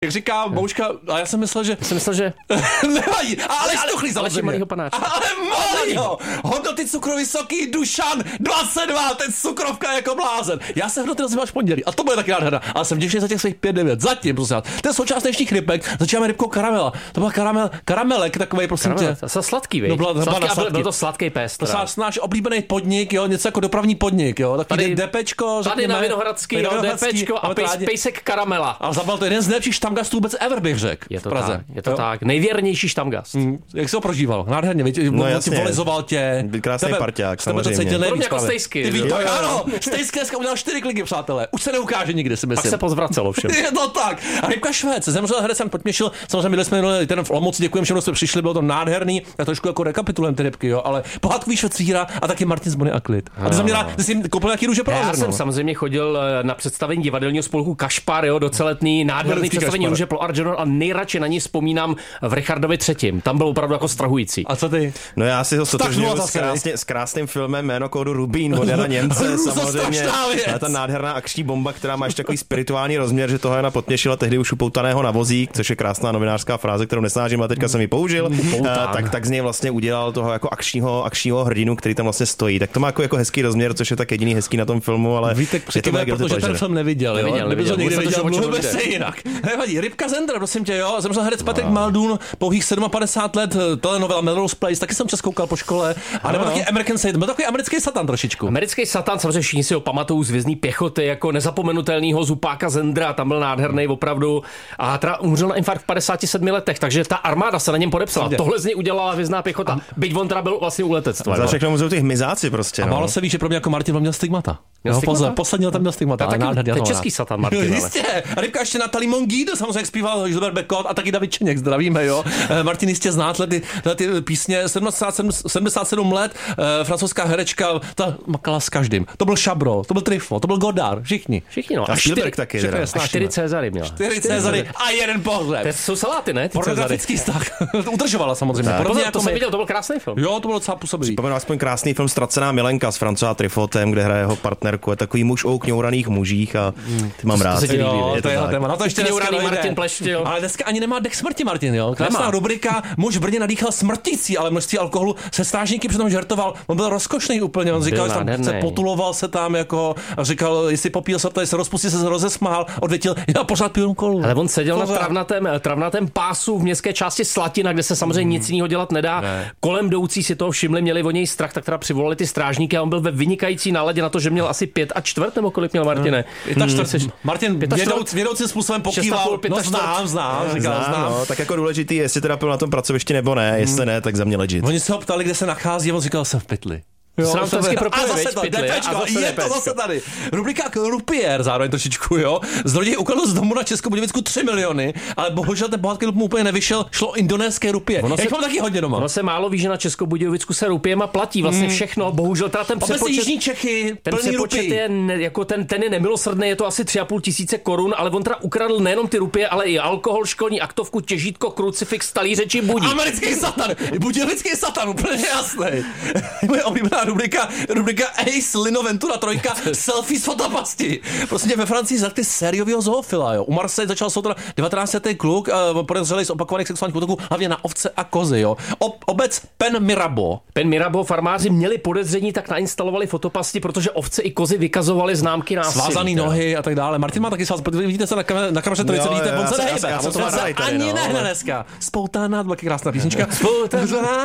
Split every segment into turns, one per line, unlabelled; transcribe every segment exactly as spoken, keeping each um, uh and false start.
Jak říká Bouška, a já jsem myslel, že...
Jsem myslel, že...
Nevadí, ale stuchlý samozřejmě.
malýho panáčka.
Ale malýho. Hodnoty cukru vysoký, Dušan, dvacet dva, ten cukrovka jako blázen. Já se hodnoty nazýváš v pondělí a to bude taky nádherná. Ale jsem vděčný za těch svých pět devět. Zatím, prosím vás. Ten součást dnešních rybek, začínáme rybkou karamela. To byla karamel, karamelek takovej, prosím tě.
To jsou sladký, vej.
No, byla,
sladký,
byla
byl to sladký pes.
To je náš oblíbený podnik, jo, něco jako dopravní podnik, jo. Takový DPčko,
tady na Vinohradský, jo, DPčko a pejs, pejsek karamela.
A zabal to jeden z nejlepších štamgastů vůbec ever, bych řekl.
Je to
v Praze.
tak, je to jo? tak. Nejvěrnější štamgast.
Hmm. Jak jsi ho prožíval? Nádherně, víš,
no,
volizoval tě.
Krásný parťák, samozřejmě.
Podobně jako Stejsky.
Ty víš, to, ano, Stejsky dneska udělal čtyři kliky, přátelé. Už se neukáže nikdy, si myslím.
Pak se pozvracelo všem.
Je to tak. A Rybka Švec, zemřel herec, jsem Potěšil. Samozřejmě byli jsme ten v Olomouci, děkujeme všem, kdo jste přišli, bylo to nádherný. Já trošku jako rekapitulujeme ty rybky, jo, ale Pohádkový Švecíra a taky Martin z Bony a Klid. A ty jsi měla, ty jsi koupil nějaký růže pro
Já jsem samozřejmě chodil na představení divadelního spolku Kašpar, jo, doceletný nádherný představení růže pro Arjuna a nejradši na ní vzpomínám v Richardovi třetím. Tam byl opravdu jako strahující.
A co ty?
No já si ho stotožňuji s, krásně, s krásným filmem Jméno kódu Rubín od Jana Němce, samozřejmě. A ta nádherná akční bomba, která má ještě takový spirituální rozměr, že toho Jana Potěšila tehdy už upoutaného na vozík, což je krásná novinářská fráze, kterou nesnážím, a teďka jsem ji použil. A, tak, tak z něj vlastně udělal toho jako akčního, akčního hrdinu, který tam vlastně stojí. Tak to má jako, jako hezký rozměr, což je tak jediný hezký na tom filmu, ale
Vítek přikyve, protože ten film neviděl, jo.
Neviděl, neviděl.
Někdy viděl, mluvíme se jinak. Nevadí, Rybka Zendra, prosím tě, jo. Zemřel herec Patrik Maldun, pouhých padesát sedm let, telenovela Melrose Place, taky jsem čas koukal po škole. A nebo taky American Satan, byl takový americký satan trošičku.
Americký satan, samozřejmě všichni si ho pamatují z Hvězdné pěchoty jako nezapomenutelného zupáka Zendra, tam byl nádherný opravdu. A teda umřel na infarkt v padesáti sedmi letech, takže ta armáda se na něm podepsala. Jde. Tohle z něj udělala Hvězdná pěchota. Byť on teda byl vlastně u letectva.
Za všechno můžou ty hmyzáci prostě.
A
no.
málo se ví, že pro mě jako Martin měl stigmata.
Měl
no,
stigmata?
Pozor, poslední let tam měl stigmata.
To je český satan Martin.
Jistě. A Rybka ještě Natalie Mongido, samozřejmě jak zpíval Gilbert Bécaud a taky David Čeněk, zdravíme, jo. Martin jistě zná ty, ty písně, sedmdesát sedm let, eh, francouzská herečka, ta makala s každým. To byl Chabro, to byl Truffaut, to byl Godard, všichni.
Všichni, no.
A Spielberg taky.
A čtyři Cezary měla.
Čtyři Cezary a jeden pohřeb.
To jsou saláty, ne?
Pornografický vztah. Udržovala samozřejmě.
Podobně jako to jsem viděl, to byl krásný film.
Jo, to bylo docela působivý.
Vzpomenu aspoň krásný film Ztracená milenka s François Trifotem, kde hraje jeho partnerku, je takový muž o kňouraných mužích a ty mám rád.
To se ti líbí,
jo,
je
to,
to
je
tak.
téma. Na to ještě dneska
Martin Pleštil.
Ale dneska ani nemá dech smrti, Martin, jo. Krásná
Nemá.
rubrika, muž v Brně nadýchal smrtící, ale množství alkoholu, se strážníky přitom žertoval. On byl rozkošný úplně, on říkal, že tam se potuloval se tam jako a říkal, jestli popíl se, tady se rozpustí, se rozesmál, odvětil, já pořád piju kolu.
Ale on seděl
pořád.
na travnatém, travnatém pásu v městské části Slatina, kde se samozřejmě nic jiného dělat nedá.
Ne.
Kolem jdoucí si toho všimli, měli o něj strach, tak teda přivolali ty strážníky a on byl ve vynikající náladě na to, že měl asi pět a čtvrt, nebo kolik měl Martine.
Hmm. Hmm. Martin vědouc, vědoucím způsobem pokýval, no znám, znám, říkal, znám.
No, tak jako důležitý, jestli teda byl na tom pracovišti nebo ne, jestli ne, tak za mě legit.
Oni se ho ptali, kde se nachází, a on říkal, jsem v pytli.
Jo, a zase
to, DPčko, je to zase tady. Rubrika Rupier zároveň trošičku, jo. Zloděj ukradl z domu na Českobudějovicku tři miliony, ale bohužel ten bohatý lup mu úplně nevyšel, šlo indonéské rupie. Ono se, mám taky hodně doma.
Ono se málo ví, že na Českobudějovicku se rupiema platí vlastně mm. všechno, bohužel teda ten přepočet.
Jižní Čechy,
ten přepočet je, ne, jako ten, ten je nemilosrdný, je to asi tři a půl tisíce korun, ale on teda ukradl nejenom ty rupie, ale i alkohol, školní aktovku, těžítko, krucifix, talíře či budík.
Americký satan, budějovický satan, úplně jasný. Moje oblíbená rubrika, rubrika Ace Lino Ventura trojka, selfie z fotopasti. Prostě ve Francii zatkli sériového zoofila, jo. U Marseille začal soud devatenáctiletý kluk, uh, podezřelý z opakovaných sexuálních útoků, hlavně na ovce a kozy, jo. Ob, obec Pen Mirabeau.
Pen Mirabeau, farmáři měli podezření, tak nainstalovali fotopasti, protože ovce i kozy vykazovaly známky násilí.
Svázaný nohy a tak dále. Martin má taky svaz, vidíte se na kameře, na kameře trojice, vidíte, on se nehýbe. On se ani nehne dneska. Spoutaná, taky krásná písnička. Spoutaná.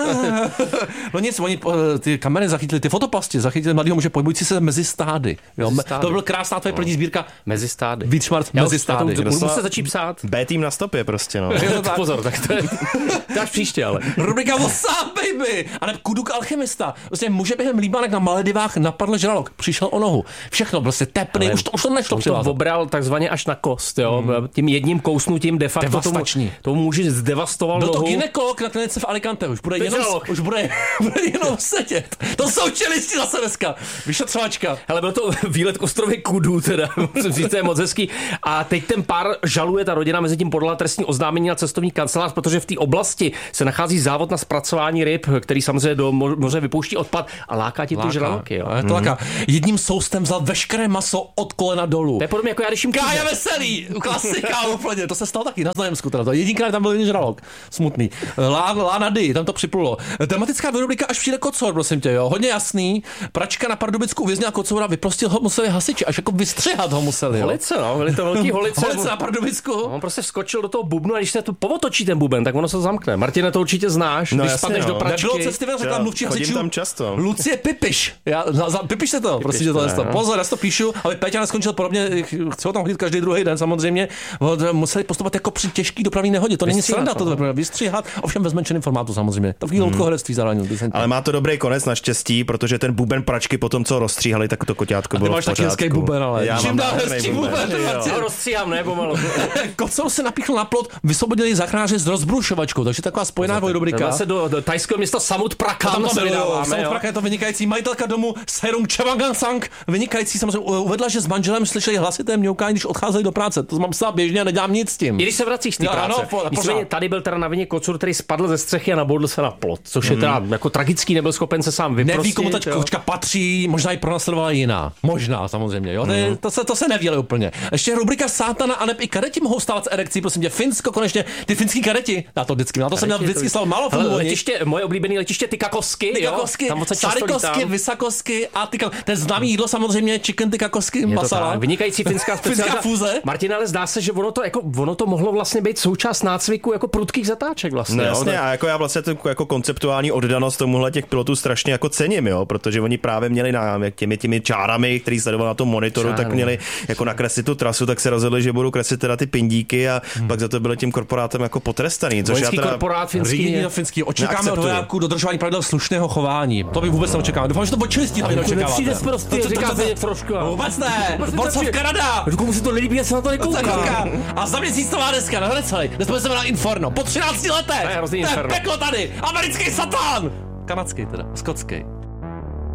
No nic, oni ty kamery zachytili ty fotopasti, zachytili mladého muže pohybující se mezi stády. Jo, mezi stády. To byla krásná tvoje první sbírka.
Mezi stády.
Víčmart mezi stády.
Musím se začít psát.
B-tým na stopě prostě, no.
Pozor, tak to je to až příště, ale.
Rubrika WhatsApp, baby! A ne Kuduk alchymista. Vlastně muže během líbánek na Maledivách napadl žralok. Přišel o nohu. Všechno prostě tepný, už to, už to nešlo přivázat.
To obral takzvaně až na kost, jo. Hmm. Tím jedním kousnutím de facto tomu, tomu muži zdevastoval
Byl
nohu.
Byl to gynekolog na klinice v Alicante. Už bude jenom, už bude, bude jenom sedět. To jsou čelisti zase dneska. Vyšetřovačka.
Ale byl to výlet k ostrově Kudu, teda, musím říct, to je moc hezký. A teď ten pár žaluje, ta rodina mezi tím podala trestní oznámení na cestovní kancelář, protože v té oblasti se nachází závod na zpracování ryb, který samozřejmě do moře vypouští odpad a láká ti ty žraloky. Jo.
Je to mm-hmm. Jedním soustem vzal veškeré maso od kolena dolů.
To je podobně jako já, když jim
Kája Veselý, klasika úplně, to se stalo taky na Znojemsku, teda to jedinkrát tam byl jeden žralok, smutný. Lá, Lána D, tam to připlulo. Tematická videoblika až přijde kocour, prosím tě, jo, hodně jasný. Pračka na Pardubicku uvěznila kocoura, vyprostil ho museli hasiči, až jako vystřihat ho museli. Jo.
Holice, no, byly to velký holice.
Holice na Pardubicku.
No, on prostě vskočil do toho bubnu a když se tu povotočí ten buben, tak ono se zamkne. Martine, to určitě znáš,
no,
když
jasně,
spadneš
no.
do pračky.
Nebylo cesty, řekla mluvčí hasičů.
Chodím tam často.
Lucie Pipiš. Já, za, Pipiš se to, prosím tě tohle. Pozor, já to píšu, aby Péťa neskončil podobně, chci ho tam chodit každý druhý den samozřejmě. Museli postupovat jako při těžký dopravní nehodě. To není sranda, to vystříhat, ovšem ve zmenšeném formátu samozřejmě. To v loutkohorectví zároveň.
Ale má to dobrý konec naštěstí, protože ten buben pračky potom, co rozstříhali, tak to koťátko bylo v pořádku.
Máš taky hezký buben, ale
já
čím
mám
dál hezký buben.
Já rozstříhám, ne, pomalu.
Kocour se napíchl na plot, vysvobodili záchranáři s rozbrušovačkou, takže taková spojená videoblika.
Se do, do tajského města Samut Prakan
se vydáváme. Samut Prakan je to vynikající. Majitelka domu Serung Chevagansang, vynikající, samozřejmě uvedla, že s manželem slyšeli hlasité mňoukání, když odcházeli do práce. To mám psát běžně a nedělám nic s tím.
I když se vracíš z té práce.
Ano,
Nicméně tady byl teda na vině kocour, který spadl ze střechy a nabodl se na plot, což je teda jako tragický, nebyl schopen se sám vyprostit.
Neví, komu ta kočka patří, možná i pronásledovala jiná. Možná, samozřejmě, jo. Mm. To, se, to se nevěděli úplně. Ještě rubrika Sátana a neb i kadeti mohou stávat s erekcí, prosím tě. Finsko konečně, ty finský kadeti. Já to vždycky, na to jsem měl vždycky slav málo filmů.
Letiště, moje oblíbené letiště Tykakosky,
Tykakosky, Sarikosky, Vysakosky a tyka, ten známý jídlo samozřejmě chicken Tykakosky masala.
Vynikající finská specialita.
fúze.
Martin, ale zdá se, že ono to jako ono to mohlo vlastně být součást nácviku jako prudkých zatáček vlastně.
No, jasně, a jako já vlastně tu jako konceptuální oddanost tomuhle těch pilotů strašně jako cením, jo, protože oni právě měli na těmi těmi čárami, který sledoval na tom monitoru, Čáry. Tak měli jako nakreslit tu trasu, tak se rozhodli, že budou kreslit teda ty pindíky a hmm. pak za to byli tím korporátem jako potrestaný. Což
Vojenský
já teda
korporát finský,
je... finský. Očekáme od vojáků dodržování pravidel slušného chování. To bych vůbec neočekával. Doufám, že to očistí, to
nepřijde prostě, říká se trošku.
Vůbec ne. Borcov Kanada.
Komu se to nelíbí, já se na to nekouká.
A za měsíc to má dneska, nehle celý. Dnes jsme na Inferno. Po třinácti letech. To je peklo tady. Americký satán. Kanadský teda, skotský.